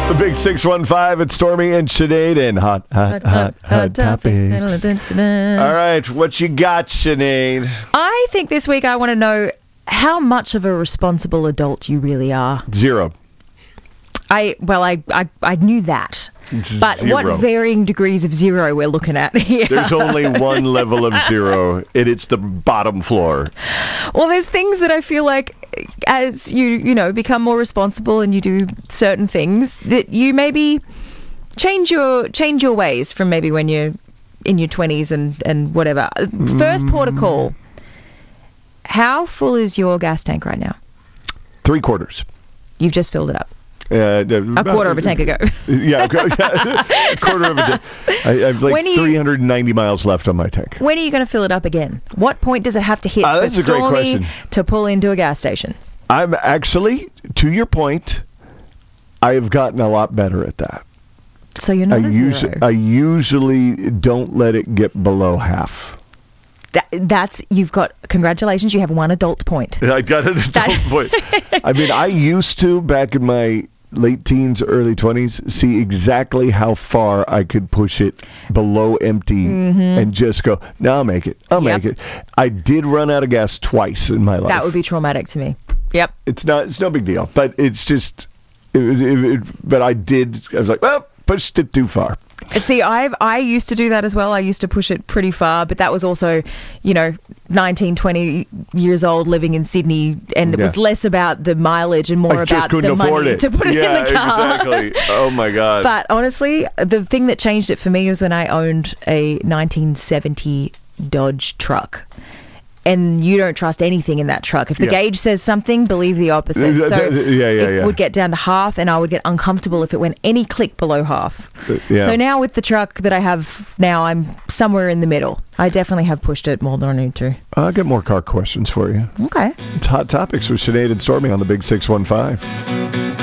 The Big 615, it's Stormy and Sinead and hot topics. All right, what you got, Sinead? I think this week I want to know how much of a responsible adult you really are. 0. I knew that. But Zero. what varying degrees of 0 we're looking at here? There's only one level of 0, and it's the bottom floor. Well, there's things that I feel like as you become more responsible and you do certain things that you maybe change your ways from maybe when you're in your 20s and whatever. First port of call. How full is your gas tank right now? 3/4. You've just filled it up. A quarter of a tank ago. Yeah, a quarter of a tank. I have 390 miles left on my tank. When are you going to fill it up again? What point does it have to hit for that's a great Stormy question. to pull into a gas station? I'm actually, to your point, I have gotten a lot better at that. So you're not a 0. I usually don't let it get below half. You've got, congratulations, you have one adult point. I got an adult point. I mean, I used to, back in my late teens, early 20s, see exactly how far I could push it below empty and just go, no, I'll make it. I'll make it. I did run out of gas twice in my life. That would be traumatic to me. Yep. It's no big deal, but it's just, but I was like, well, pushed it too far. See, I used to do that as well. I used to push it pretty far, but that was also, 19, 20 years old living in Sydney, and it was less about the mileage and more about the money to put it in the car. Exactly. Oh my God. But honestly, the thing that changed it for me was when I owned a 1970 Dodge truck. And you don't trust anything in that truck. If the gauge says something, believe the opposite. So it would get down to half, and I would get uncomfortable if it went any click below half. So now with the truck that I have now, I'm somewhere in the middle. I definitely have pushed it more than I need to. I'll get more car questions for you. Okay. It's Hot Topics with Sinead and Stormy on the Big 615.